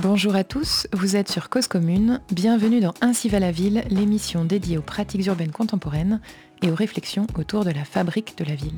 Bonjour à tous, vous êtes sur Cause Commune, bienvenue dans Ainsi va la ville, l'émission dédiée aux pratiques urbaines contemporaines et aux réflexions autour de la fabrique de la ville.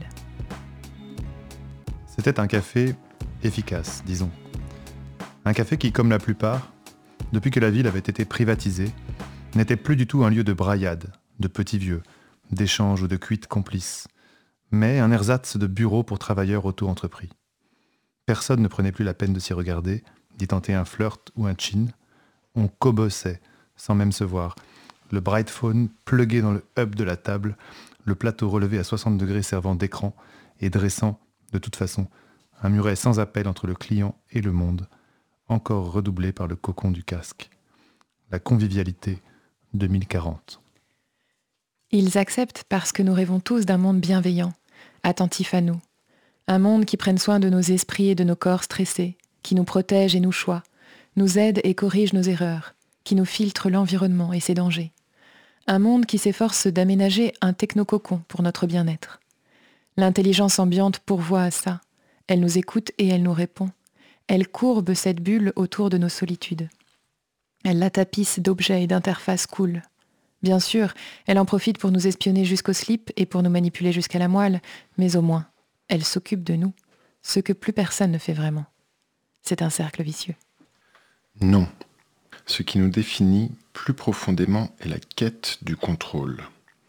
C'était un café efficace, disons. Un café qui, comme la plupart, depuis que la ville avait été privatisée, n'était plus du tout un lieu de braillade, de petits vieux, d'échanges ou de cuites complices, mais un ersatz de bureau pour travailleurs auto-entrepris. Personne ne prenait plus la peine de s'y regarder, d'y tenter un flirt ou un chin. On cobossait, sans même se voir. Le bright phone plugué dans le hub de la table, le plateau relevé à 60 degrés servant d'écran et dressant, de toute façon, un muret sans appel entre le client et le monde, encore redoublé par le cocon du casque. La convivialité 2040. Ils acceptent parce que nous rêvons tous d'un monde bienveillant, attentif à nous. Un monde qui prenne soin de nos esprits et de nos corps stressés, qui nous protège et nous choie, nous aide et corrige nos erreurs, qui nous filtre l'environnement et ses dangers. Un monde qui s'efforce d'aménager un technococon pour notre bien-être. L'intelligence ambiante pourvoit à ça. Elle nous écoute et elle nous répond. Elle courbe cette bulle autour de nos solitudes. Elle la tapisse d'objets et d'interfaces cool. Bien sûr, elle en profite pour nous espionner jusqu'au slip et pour nous manipuler jusqu'à la moelle, mais au moins, elle s'occupe de nous, ce que plus personne ne fait vraiment. C'est un cercle vicieux. Non. Ce qui nous définit plus profondément est la quête du contrôle,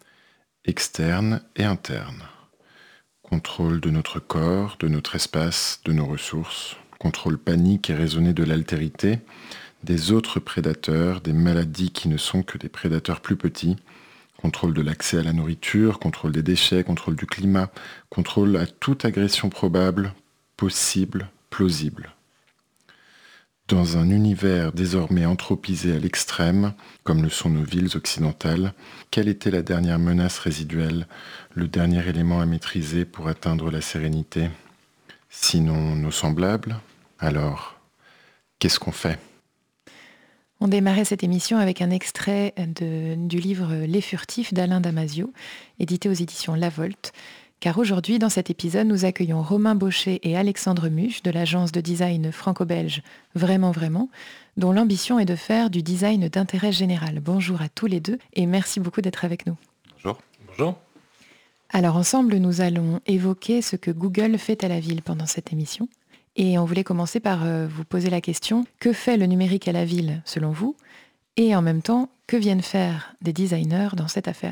externe et interne. Contrôle de notre corps, de notre espace, de nos ressources. Contrôle panique et raisonné de l'altérité, des autres prédateurs, des maladies qui ne sont que des prédateurs plus petits. Contrôle de l'accès à la nourriture, contrôle des déchets, contrôle du climat, contrôle à toute agression probable, possible, plausible. Dans un univers désormais anthropisé à l'extrême, comme le sont nos villes occidentales, quelle était la dernière menace résiduelle, le dernier élément à maîtriser pour atteindre la sérénité ? Sinon nos semblables ? Alors, qu'est-ce qu'on fait ? On démarrait cette émission avec un extrait du livre Les Furtifs d'Alain Damasio, édité aux éditions La Volte. Car aujourd'hui, dans cet épisode, nous accueillons Romain Baucher et Alexandre Muche de l'agence de design franco-belge Vraiment Vraiment, dont l'ambition est de faire du design d'intérêt général. Bonjour à tous les deux et merci beaucoup d'être avec nous. Bonjour. Bonjour. Alors ensemble, nous allons évoquer ce que Google fait à la ville pendant cette émission. Et on voulait commencer par vous poser la question, que fait le numérique à la ville selon vous ? Et en même temps, que viennent faire des designers dans cette affaire ?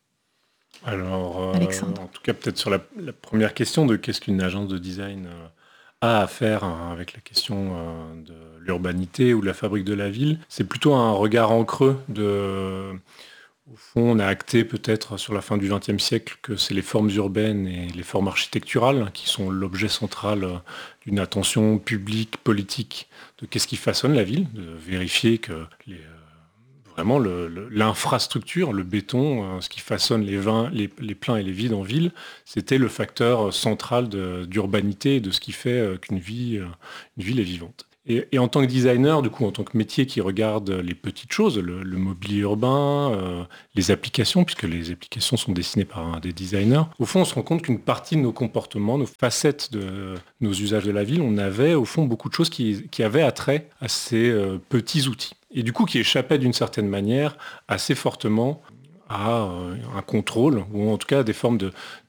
Alors, Alexandre. En tout cas, peut-être sur la première question de qu'est-ce qu'une agence de design a à faire avec la question de l'urbanité ou de la fabrique de la ville, c'est plutôt un regard en creux de... Au fond, on a acté peut-être sur la fin du XXe siècle que c'est les formes urbaines et les formes architecturales qui sont l'objet central d'une attention publique, politique, de qu'est-ce qui façonne la ville, de vérifier que vraiment l'infrastructure, le béton, ce qui façonne les pleins et les vides en ville, c'était le facteur central d'urbanité et de ce qui fait qu'une ville est vivante. Et en tant que designer, du coup, en tant que métier qui regarde les petites choses, le mobilier urbain, les applications, puisque les applications sont dessinées par des designers, au fond, on se rend compte qu'une partie de nos comportements, nos facettes de nos usages de la ville, on avait au fond beaucoup de choses qui avaient attrait à ces petits outils. Et du coup, qui échappaient d'une certaine manière assez fortement à un contrôle, ou en tout cas à des formes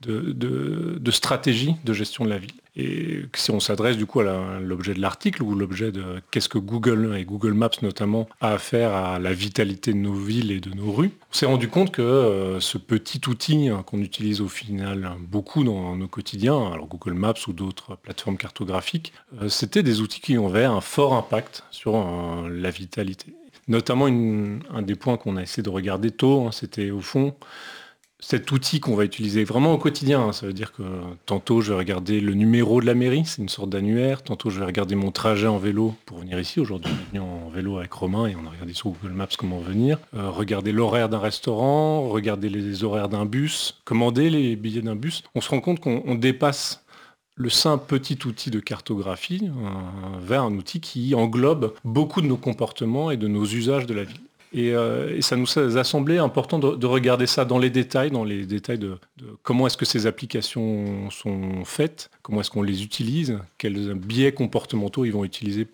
de stratégie de gestion de la ville. Et si on s'adresse du coup à l'objet de l'article, ou l'objet de qu'est-ce que Google et Google Maps notamment a à faire à la vitalité de nos villes et de nos rues, on s'est rendu compte que ce petit outil qu'on utilise au final beaucoup dans nos quotidiens, alors Google Maps ou d'autres plateformes cartographiques, c'était des outils qui avaient un fort impact sur la vitalité. Notamment, un des points qu'on a essayé de regarder tôt, c'était au fond cet outil qu'on va utiliser vraiment au quotidien. Ça veut dire que tantôt je vais regarder le numéro de la mairie, c'est une sorte d'annuaire. Tantôt je vais regarder mon trajet en vélo pour venir ici. Aujourd'hui on est venu en vélo avec Romain et on a regardé sur Google Maps comment venir. Regarder l'horaire d'un restaurant, regarder les horaires d'un bus, commander les billets d'un bus. On se rend compte qu'on dépasse le simple petit outil de cartographie vers un outil qui englobe beaucoup de nos comportements et de nos usages de la ville. Et ça nous a semblé important de regarder ça dans les détails de comment est-ce que ces applications sont faites, comment est-ce qu'on les utilise, quels biais comportementaux ils vont utiliser pour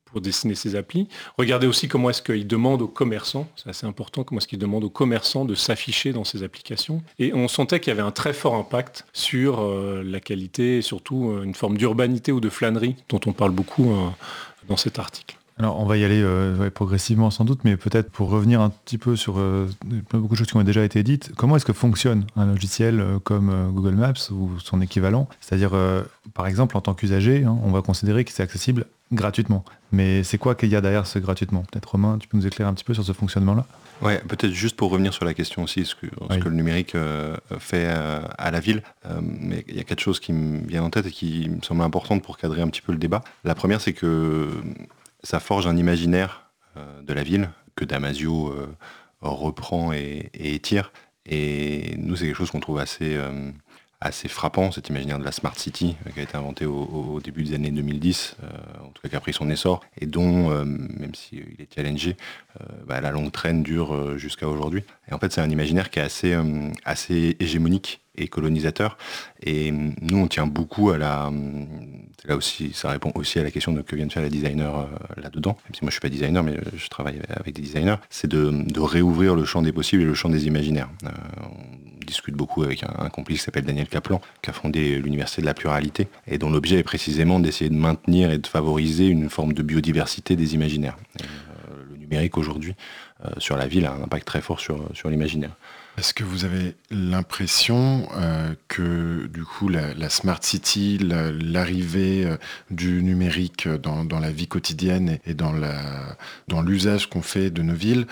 pour dessiner ses applis. Regardez aussi comment est-ce qu'il demande aux commerçants, c'est assez important, comment est-ce qu'il demande aux commerçants de s'afficher dans ses applications. Et on sentait qu'il y avait un très fort impact sur la qualité et surtout une forme d'urbanité ou de flânerie dont on parle beaucoup dans cet article. Alors on va y aller progressivement sans doute, mais peut-être pour revenir un petit peu sur beaucoup de choses qui ont déjà été dites, comment est-ce que fonctionne un logiciel comme Google Maps ou son équivalent ? C'est-à-dire, par exemple, en tant qu'usager, on va considérer que c'est accessible gratuitement. Mais c'est quoi qu'il y a derrière ce gratuitement ? Peut-être Romain, tu peux nous éclairer un petit peu sur ce fonctionnement-là ? Ouais, peut-être juste pour revenir sur la question aussi, ce que le numérique fait à la ville. Mais il y a quelque chose qui me vient en tête et qui me semble importante pour cadrer un petit peu le débat. La première, c'est que ça forge un imaginaire de la ville que Damasio reprend et étire. Et nous, c'est quelque chose qu'on trouve assez frappant, cet imaginaire de la Smart City qui a été inventé au début des années 2010, en tout cas qui a pris son essor, et dont, même s'il est challengé, la longue traîne dure jusqu'à aujourd'hui. Et en fait, c'est un imaginaire qui est assez hégémonique et colonisateur. Et nous, on tient beaucoup à là aussi, ça répond aussi à la question que viennent de faire les designers là-dedans. Même si moi, je suis pas designer, mais je travaille avec des designers. C'est de réouvrir le champ des possibles et le champ des imaginaires. On discute beaucoup avec un complice qui s'appelle Daniel Kaplan, qui a fondé l'Université de la Pluralité, et dont l'objet est précisément d'essayer de maintenir et de favoriser une forme de biodiversité des imaginaires. Le numérique aujourd'hui, sur la ville, a un impact très fort sur l'imaginaire. Est-ce que vous avez l'impression que du coup la Smart City, l'arrivée du numérique dans la vie quotidienne et dans l'usage qu'on fait de nos villes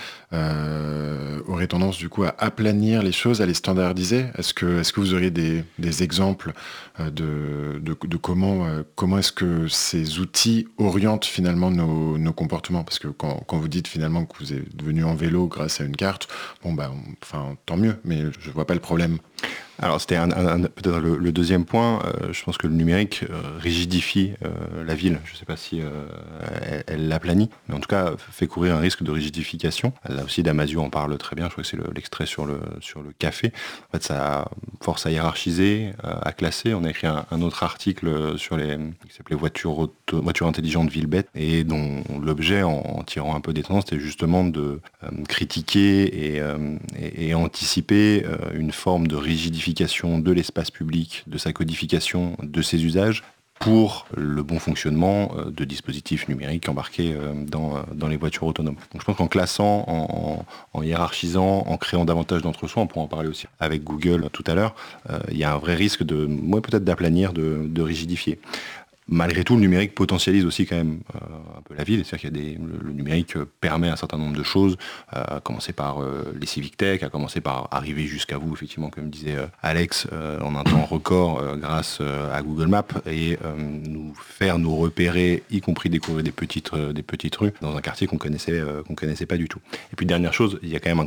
aurait tendance du coup à aplanir les choses, à les standardiser ? Est-ce que vous auriez des exemples de comment est-ce que ces outils orientent finalement nos comportements ? Parce que quand vous dites finalement que vous êtes venu en vélo grâce à une carte, tant mieux, mais je vois pas le problème. Alors c'était peut-être le deuxième point. Je pense que le numérique rigidifie la ville. Je ne sais pas si elle l'aplanit, mais en tout cas fait courir un risque de rigidification. Là aussi, Damasio en parle très bien. Je crois que c'est l'extrait sur le café. En fait, ça force à hiérarchiser, à classer. On a écrit un autre article qui s'appelait Voitures intelligentes, villes bêtes, et dont l'objet, en tirant un peu des tendances, c'était justement de critiquer et anticiper une forme de rigidification de l'espace public, de sa codification, de ses usages, pour le bon fonctionnement de dispositifs numériques embarqués dans les voitures autonomes. Donc je pense qu'en classant, en hiérarchisant, en créant davantage d'entre-soi, on pourra en parler aussi avec Google tout à l'heure, il y a un vrai risque peut-être d'aplanir, de rigidifier. Malgré tout, le numérique potentialise aussi quand même un peu la ville. C'est-à-dire qu'il le numérique permet un certain nombre de choses, à commencer par les civic tech, à commencer par arriver jusqu'à vous, effectivement, comme disait Alex, en un temps record grâce à Google Maps, et nous repérer, y compris découvrir des petites rues dans un quartier qu'on connaissait pas du tout. Et puis dernière chose, il y a quand même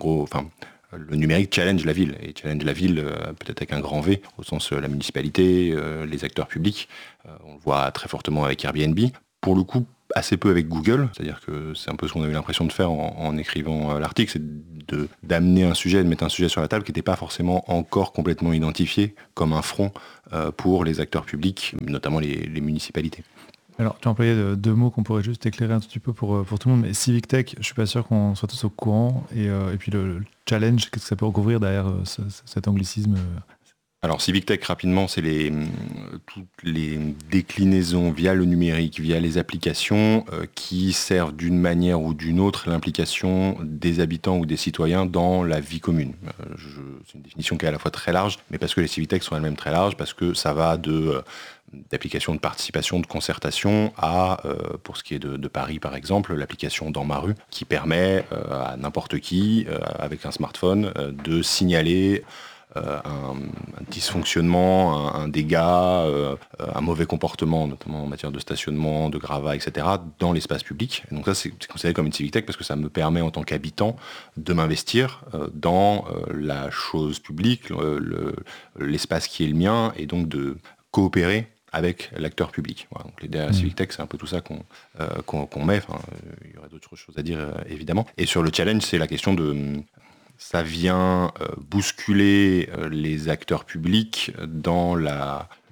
le numérique challenge la ville, et challenge la ville peut-être avec un grand V, au sens la municipalité, les acteurs publics. On le voit très fortement avec Airbnb. Pour le coup, assez peu avec Google, c'est-à-dire que c'est un peu ce qu'on a eu l'impression de faire en écrivant l'article, c'est d'amener un sujet, de mettre un sujet sur la table qui n'était pas forcément encore complètement identifié comme un front pour les acteurs publics, notamment les municipalités. Alors, tu as employé deux mots qu'on pourrait juste éclairer un tout petit peu pour tout le monde, mais Civic Tech, je suis pas sûr qu'on soit tous au courant, et puis le challenge, qu'est-ce que ça peut recouvrir derrière cet anglicisme ? Alors Civic Tech, rapidement, c'est toutes les déclinaisons via le numérique, via les applications qui servent d'une manière ou d'une autre l'implication des habitants ou des citoyens dans la vie commune. C'est une définition qui est à la fois très large, mais parce que les Civic Tech sont elles-mêmes très larges, parce que ça va d'applications de participation, de concertation à, pour ce qui est de Paris par exemple, l'application Dans ma rue, qui permet à n'importe qui, avec un smartphone, de signaler un dysfonctionnement, un dégât, un mauvais comportement, notamment en matière de stationnement, de gravat, etc., dans l'espace public. Et donc ça, c'est considéré comme une civic tech parce que ça me permet en tant qu'habitant de m'investir dans la chose publique, l'espace qui est le mien, et donc de coopérer avec l'acteur public. Voilà, donc l'idée à Civic Tech, c'est un peu tout ça qu'on met. Enfin, il y aurait d'autres choses à dire, évidemment. Et sur le challenge, c'est la question de... Ça vient bousculer les acteurs publics dans le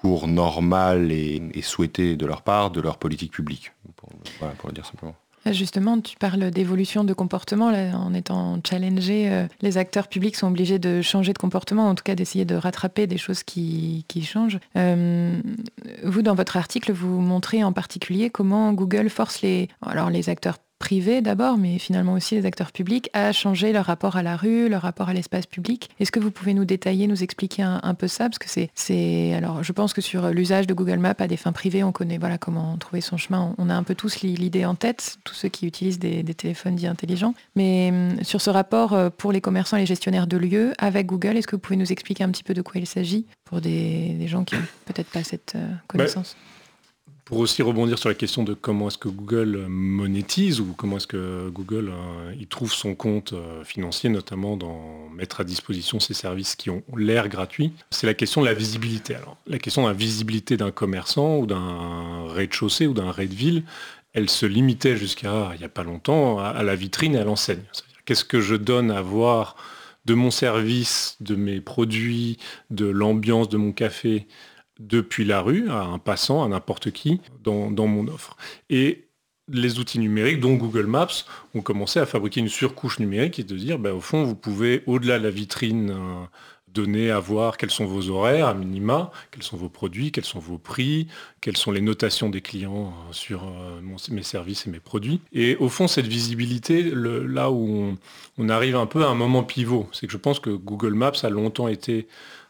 cours normal et souhaité de leur part de leur politique publique, pour le dire simplement. Justement, tu parles d'évolution de comportement. Là, en étant challengés, les acteurs publics sont obligés de changer de comportement, en tout cas d'essayer de rattraper des choses qui changent. Vous, dans votre article, vous montrez en particulier comment Google force les acteurs privés d'abord, mais finalement aussi les acteurs publics, à changer leur rapport à la rue, leur rapport à l'espace public. Est-ce que vous pouvez nous détailler, nous expliquer un peu ça? Parce que alors, je pense que sur l'usage de Google Maps à des fins privées, on connaît comment trouver son chemin. On a un peu tous l'idée en tête, tous ceux qui utilisent des téléphones dits intelligents. Mais sur ce rapport pour les commerçants et les gestionnaires de lieux avec Google, est-ce que vous pouvez nous expliquer un petit peu de quoi il s'agit pour des gens qui n'ont peut-être pas cette connaissance? Pour aussi rebondir sur la question de comment est-ce que Google monétise ou comment est-ce que Google il trouve son compte financier, notamment dans mettre à disposition ces services qui ont l'air gratuits, c'est la question de la visibilité. Alors, la question de la visibilité d'un commerçant ou d'un rez-de-chaussée ou d'un rez-de-ville, elle se limitait jusqu'à il n'y a pas longtemps à la vitrine et à l'enseigne. C'est-à-dire, qu'est-ce que je donne à voir de mon service, de mes produits, de l'ambiance de mon café depuis la rue, à un passant, à n'importe qui, dans mon offre. Et les outils numériques, dont Google Maps, ont commencé à fabriquer une surcouche numérique et de dire, au fond, vous pouvez, au-delà de la vitrine, donner à voir quels sont vos horaires, à minima, quels sont vos produits, quels sont vos prix, quelles sont les notations des clients sur mes services et mes produits. Et au fond, cette visibilité, là où on arrive un peu à un moment pivot, c'est que je pense que Google Maps a longtemps été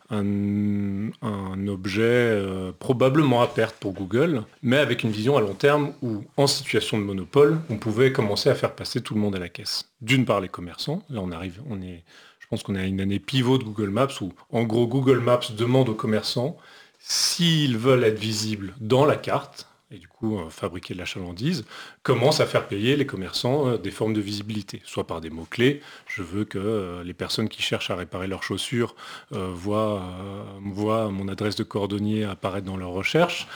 un objet probablement à perte pour Google, mais avec une vision à long terme où, en situation de monopole, on pouvait commencer à faire passer tout le monde à la caisse. D'une part, les commerçants. Là, je pense qu'on est à une année pivot de Google Maps où, en gros, Google Maps demande aux commerçants s'ils veulent être visibles dans la carte, et du coup fabriquer de l'achalandise, commence à faire payer les commerçants des formes de visibilité, soit par des mots-clés. Je veux que les personnes qui cherchent à réparer leurs chaussures voient mon adresse de cordonnier apparaître dans leurs recherches,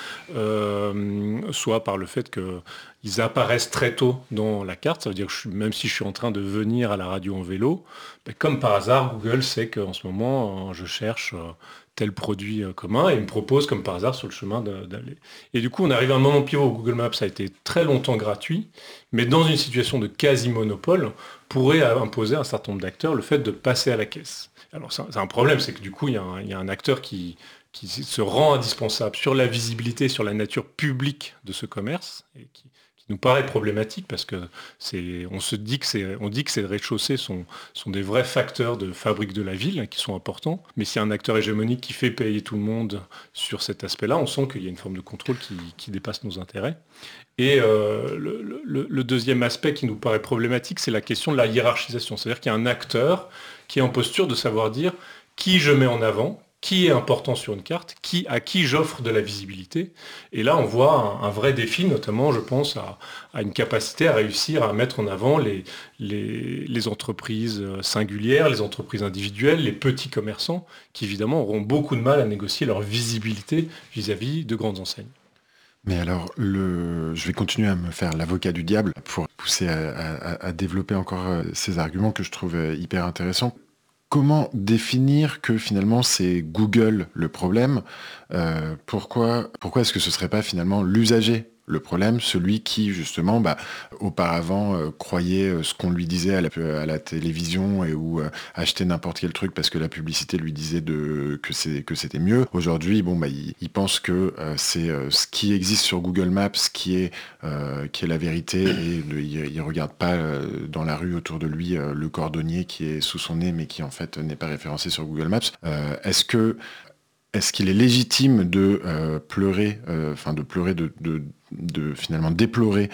soit par le fait qu'ils apparaissent très tôt dans la carte. Ça veut dire que même si je suis en train de venir à la radio en vélo, comme par hasard, Google sait qu'en ce moment, je cherche tel produit commun et me propose comme par hasard sur le chemin d'aller. Et du coup, on arrive à un moment pivot où Google Maps a été très longtemps gratuit, mais dans une situation de quasi-monopole, pourrait imposer à un certain nombre d'acteurs le fait de passer à la caisse. Alors c'est un problème, c'est que du coup, il y a un acteur qui se rend indispensable sur la visibilité, sur la nature publique de ce commerce, et qui nous paraît problématique parce que on dit que ces rez-de-chaussée sont des vrais facteurs de fabrique de la ville qui sont importants. Mais s'il y a un acteur hégémonique qui fait payer tout le monde sur cet aspect-là, on sent qu'il y a une forme de contrôle qui dépasse nos intérêts. Et le deuxième aspect qui nous paraît problématique, c'est la question de la hiérarchisation. C'est-à-dire qu'il y a un acteur qui est en posture de savoir dire qui je mets en avant, qui est important sur une carte, à qui j'offre de la visibilité. Et là, on voit un vrai défi, notamment, je pense, à une capacité à réussir à mettre en avant les entreprises singulières, les entreprises individuelles, les petits commerçants, qui évidemment auront beaucoup de mal à négocier leur visibilité vis-à-vis de grandes enseignes. Mais alors, je vais continuer à me faire l'avocat du diable pour pousser à développer encore ces arguments que je trouve hyper intéressants. Comment définir que finalement c'est Google le problème? Pourquoi est-ce que ce serait pas finalement l'usager le problème, celui qui justement auparavant croyait ce qu'on lui disait à la télévision ou achetait n'importe quel truc parce que la publicité lui disait que c'était mieux. Aujourd'hui, il pense que c'est ce qui existe sur Google Maps qui est la vérité et il regarde pas dans la rue autour de lui le cordonnier qui est sous son nez mais qui en fait n'est pas référencé sur Google Maps. Est-ce qu'il est légitime de pleurer, de finalement déplorer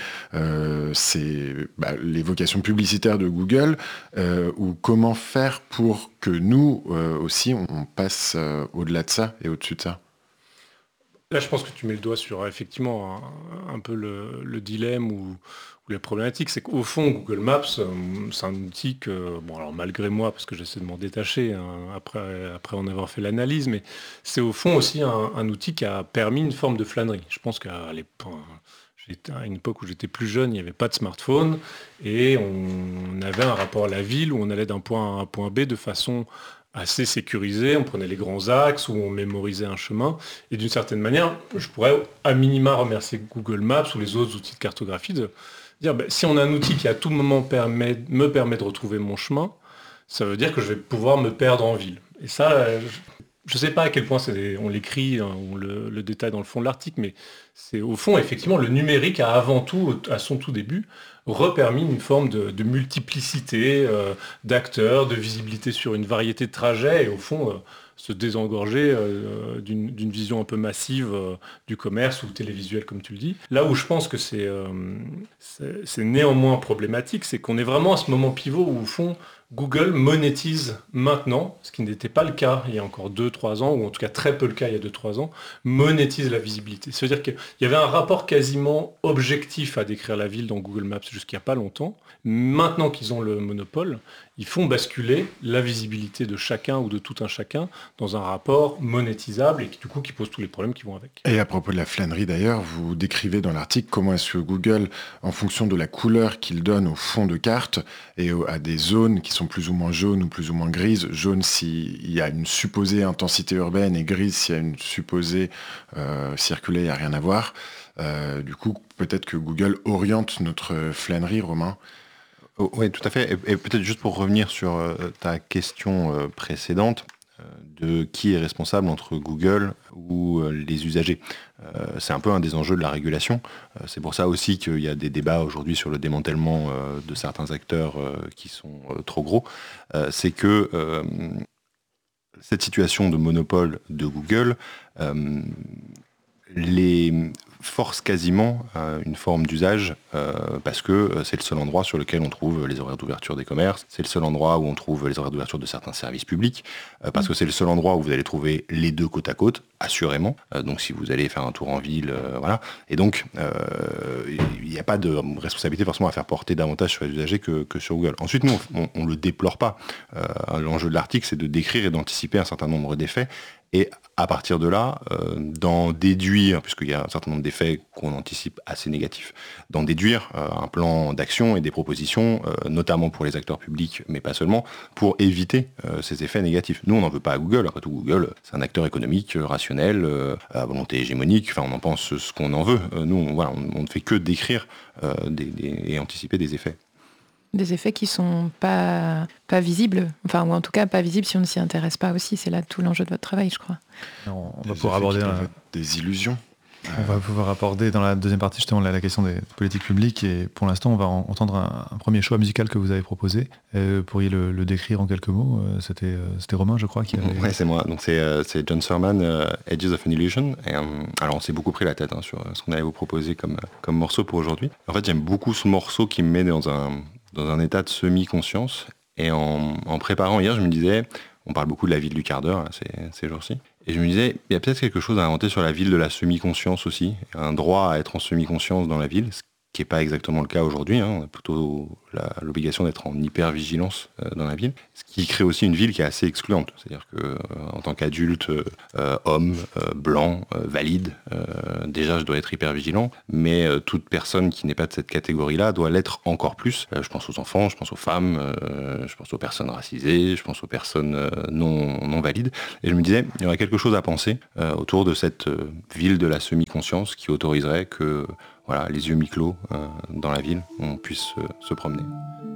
les vocations publicitaires de Google, ou comment faire pour que nous aussi on passe au-delà de ça et au-dessus de ça? Là, je pense que tu mets le doigt sur effectivement un peu le dilemme ou la problématique, c'est qu'au fond, Google Maps, c'est un outil que, alors malgré moi, parce que j'essaie de m'en détacher après en avoir fait l'analyse, mais c'est au fond aussi un outil qui a permis une forme de flânerie. Je pense qu'à l'époque, à une époque où j'étais plus jeune, il n'y avait pas de smartphone et on avait un rapport à la ville où on allait d'un point A à un point B de façon assez sécurisé, on prenait les grands axes ou on mémorisait un chemin. Et d'une certaine manière, je pourrais à minima remercier Google Maps ou les autres outils de cartographie de dire, si on a un outil qui à tout moment me permet de retrouver mon chemin, ça veut dire que je vais pouvoir me perdre en ville. Et ça, je ne sais pas à quel point on l'écrit, hein, on le détaille dans le fond de l'article, mais c'est au fond, effectivement, le numérique a avant tout, à son tout début, repermis une forme de multiplicité d'acteurs, de visibilité sur une variété de trajets, et au fond, se désengorger d'une vision un peu massive du commerce ou télévisuel, comme tu le dis. Là où je pense que c'est néanmoins problématique, c'est qu'on est vraiment à ce moment pivot où, au fond, Google monétise maintenant, ce qui n'était pas le cas il y a encore 2-3 ans, ou en tout cas très peu le cas il y a 2-3 ans, monétise la visibilité. C'est-à-dire qu'il y avait un rapport quasiment objectif à décrire la ville dans Google Maps jusqu'il n'y a pas longtemps. Maintenant qu'ils ont le monopole, ils font basculer la visibilité de chacun ou de tout un chacun dans un rapport monétisable et qui pose tous les problèmes qui vont avec. Et à propos de la flânerie d'ailleurs, vous décrivez dans l'article comment est-ce que Google, en fonction de la couleur qu'il donne au fond de carte et à des zones qui sont plus ou moins jaunes ou plus ou moins grises, jaune s'il y a une supposée intensité urbaine et grise s'il y a une supposée circulée, il n'y a rien à voir. Du coup, peut-être que Google oriente notre flânerie, Romain. Oui, tout à fait. Et peut-être juste pour revenir sur ta question précédente, de qui est responsable entre Google ou les usagers. C'est un peu un des enjeux de la régulation. C'est pour ça aussi qu'il y a des débats aujourd'hui sur le démantèlement de certains acteurs qui sont trop gros. C'est que cette situation de monopole de Google les force quasiment une forme d'usage parce que c'est le seul endroit sur lequel on trouve les horaires d'ouverture des commerces, c'est le seul endroit où on trouve les horaires d'ouverture de certains services publics, parce que c'est le seul endroit où vous allez trouver les deux côte à côte, assurément. Donc si vous allez faire un tour en ville, voilà. Et donc il n'y a pas de responsabilité forcément à faire porter davantage sur les usagers que sur Google. Ensuite, nous, on le déplore pas. L'enjeu de l'article, c'est de décrire et d'anticiper un certain nombre d'effets. Et à partir de là, d'en déduire, puisqu'il y a un certain nombre d'effets qu'on anticipe assez négatifs, d'en déduire un plan d'action et des propositions, notamment pour les acteurs publics, mais pas seulement, pour éviter ces effets négatifs. Nous, on n'en veut pas à Google. Après tout, Google, c'est un acteur économique, rationnel, à volonté hégémonique, enfin, on en pense ce qu'on en veut. Nous, on ne fait que décrire et anticiper des effets. Des effets qui sont pas visibles, enfin, ou en tout cas pas visibles si on ne s'y intéresse pas aussi. C'est là tout l'enjeu de votre travail, je crois. On va pouvoir aborder des illusions. On va pouvoir aborder dans la deuxième partie justement la question des politiques publiques, et pour l'instant on va entendre un premier choix musical que vous avez proposé. Pourriez le décrire en quelques mots? C'était Romain, je crois, qui avait... Ouais, c'est moi. Donc c'est John Surman, Edges of an Illusion. Et, alors on s'est beaucoup pris la tête sur ce qu'on allait vous proposer comme morceau pour aujourd'hui. En fait, j'aime beaucoup ce morceau qui me met dans un état de semi-conscience. Et en préparant hier, je me disais, on parle beaucoup de la ville du quart d'heure ces jours-ci. Et je me disais, il y a peut-être quelque chose à inventer sur la ville de la semi-conscience aussi, un droit à être en semi-conscience dans la ville, ce qui n'est pas exactement le cas aujourd'hui. On a plutôt l'obligation d'être en hyper-vigilance dans la ville, ce qui crée aussi une ville qui est assez excluante. C'est-à-dire qu'en tant qu'adulte, homme, blanc, valide, déjà je dois être hyper-vigilant, mais toute personne qui n'est pas de cette catégorie-là doit l'être encore plus. Je pense aux enfants, je pense aux femmes, je pense aux personnes racisées, je pense aux personnes non valides. Et je me disais, il y aurait quelque chose à penser autour de cette ville de la semi-conscience qui autoriserait que... Voilà, les yeux mi-clos dans la ville, on puisse se promener.